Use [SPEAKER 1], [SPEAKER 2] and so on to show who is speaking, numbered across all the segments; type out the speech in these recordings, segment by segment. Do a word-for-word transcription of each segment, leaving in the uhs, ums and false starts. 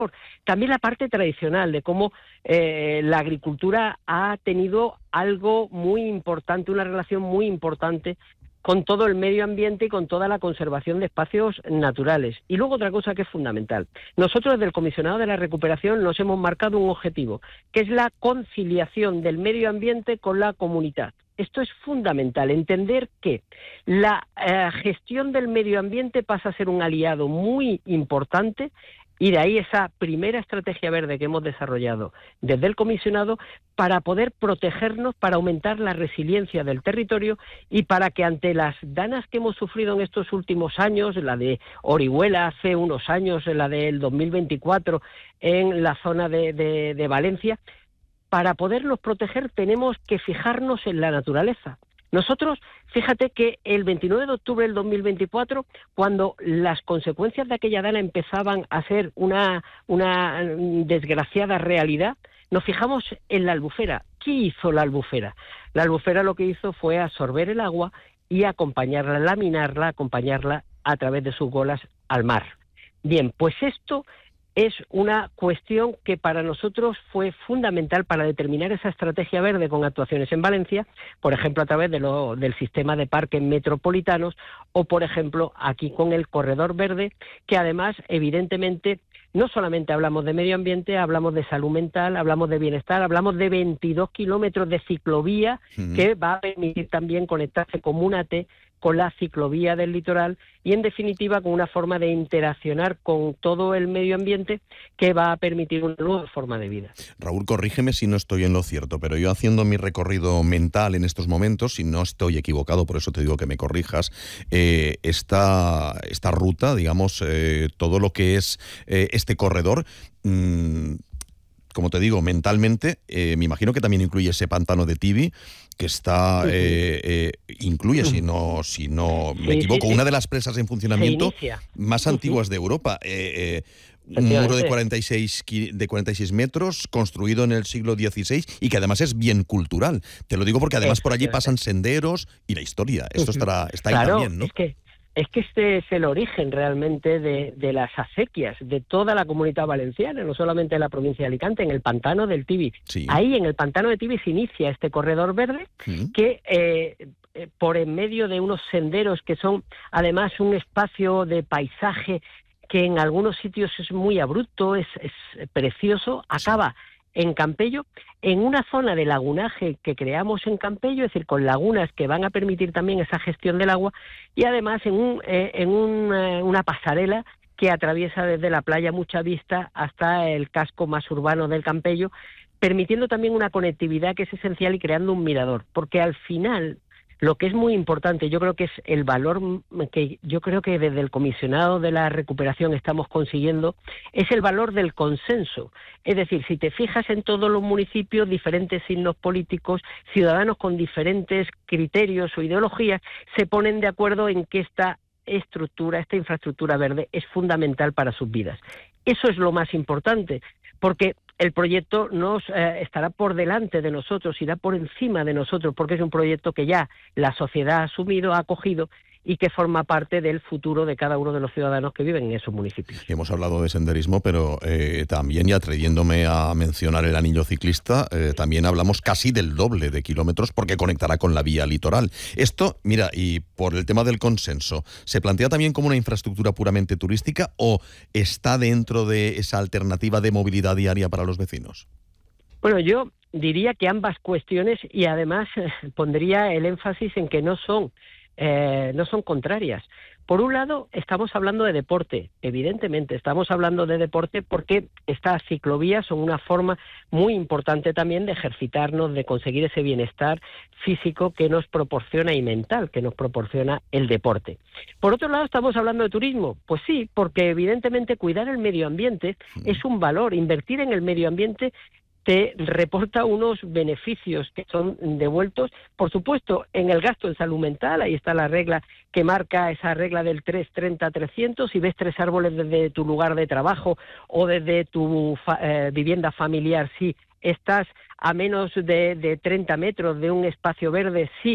[SPEAKER 1] por también la parte tradicional de cómo eh, la agricultura ha tenido algo muy importante, una relación muy importante con todo el medio ambiente y con toda la conservación de espacios naturales. Y luego otra cosa que es fundamental. Nosotros desde el Comisionado de la Recuperación nos hemos marcado un objetivo, que es la conciliación del medio ambiente con la comunidad. Esto es fundamental, entender que la eh, gestión del medio ambiente pasa a ser un aliado muy importante, y de ahí esa primera estrategia verde que hemos desarrollado desde el comisionado para poder protegernos, para aumentar la resiliencia del territorio y para que ante las dañas que hemos sufrido en estos últimos años, la de Orihuela hace unos años, la del dos mil veinticuatro en la zona de, de, de Valencia, para poderlos proteger tenemos que fijarnos en la naturaleza. Nosotros, fíjate que el veintinueve de octubre del dos mil veinticuatro, cuando las consecuencias de aquella dana empezaban a ser una, una desgraciada realidad, nos fijamos en la albufera. ¿Qué hizo la albufera? La albufera lo que hizo fue absorber el agua y acompañarla, laminarla, acompañarla a través de sus golas al mar. Bien, pues esto es una cuestión que para nosotros fue fundamental para determinar esa estrategia verde con actuaciones en Valencia, por ejemplo, a través de lo, del sistema de parques metropolitanos o, por ejemplo, aquí con el corredor verde, que además, evidentemente, no solamente hablamos de medio ambiente, hablamos de salud mental, hablamos de bienestar, hablamos de veintidós kilómetros de ciclovía uh-huh. que va a permitir también conectarse como una T con la ciclovía del litoral y, en definitiva, con una forma de interaccionar con todo el medio ambiente que va a permitir una nueva forma de vida.
[SPEAKER 2] Raúl, corrígeme si no estoy en lo cierto, pero yo haciendo mi recorrido mental en estos momentos, si no estoy equivocado, por eso te digo que me corrijas, eh, esta, esta ruta, digamos, eh, todo lo que es eh, este corredor, mmm, como te digo, mentalmente, eh, me imagino que también incluye ese pantano de Tibi, que está, eh, eh, incluye, si no si no me sí, equivoco, sí, sí. una de las presas en funcionamiento más antiguas de Europa. Eh, eh, un muro de cuarenta y seis, de cuarenta y seis metros, construido en el siglo dieciséis y que además es bien cultural. Te lo digo porque además por allí pasan senderos y la historia. Esto estará, está ahí
[SPEAKER 1] claro,
[SPEAKER 2] también, ¿no?
[SPEAKER 1] Es que Es que este es el origen realmente de, de las acequias de toda la Comunidad Valenciana, no solamente de la provincia de Alicante, en el pantano del Tibi. Sí. Ahí, en el pantano de Tibi, se inicia este corredor verde sí. que, eh, eh, por en medio de unos senderos que son, además, un espacio de paisaje que en algunos sitios es muy abrupto, es, es precioso, acaba sí. en Campello, en una zona de lagunaje que creamos en Campello, es decir, con lagunas que van a permitir también esa gestión del agua, y además en, un, eh, en un, eh, una pasarela que atraviesa desde la playa Mucha Vista hasta el casco más urbano del Campello, permitiendo también una conectividad que es esencial y creando un mirador, porque al final lo que es muy importante, yo creo que es el valor que yo creo que desde el comisionado de la recuperación estamos consiguiendo, es el valor del consenso. Es decir, si te fijas en todos los municipios, diferentes signos políticos, ciudadanos con diferentes criterios o ideologías, se ponen de acuerdo en que esta estructura, esta infraestructura verde es fundamental para sus vidas. Eso es lo más importante, porque el proyecto nos eh, estará por delante de nosotros, irá por encima de nosotros, porque es un proyecto que ya la sociedad ha asumido, ha acogido y que forma parte del futuro de cada uno de los ciudadanos que viven en esos municipios.
[SPEAKER 2] Hemos hablado de senderismo, pero eh, también, y atreviéndome a mencionar el anillo ciclista, eh, también hablamos casi del doble de kilómetros porque conectará con la vía litoral. Esto, mira, y por el tema del consenso, ¿se plantea también como una infraestructura puramente turística o está dentro de esa alternativa de movilidad diaria para los vecinos?
[SPEAKER 1] Bueno, yo diría que ambas cuestiones, y además eh, pondría el énfasis en que no son Eh, no son contrarias. Por un lado, estamos hablando de deporte, evidentemente, estamos hablando de deporte porque estas ciclovías son una forma muy importante también de ejercitarnos, de conseguir ese bienestar físico que nos proporciona y mental que nos proporciona el deporte. Por otro lado, estamos hablando de turismo. Pues sí, porque evidentemente cuidar el medio ambiente es un valor, invertir en el medio ambiente te reporta unos beneficios que son devueltos, por supuesto, en el gasto en salud mental. Ahí está la regla que marca esa regla del tres treinta trescientos. Si ves tres árboles desde tu lugar de trabajo o desde tu fa- eh, vivienda familiar, si estás a menos de, de treinta metros de un espacio verde, sí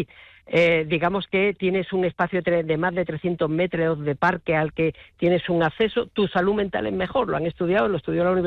[SPEAKER 1] eh, digamos que tienes un espacio de más de trescientos metros de parque al que tienes un acceso, tu salud mental es mejor, lo han estudiado, lo estudió la Universidad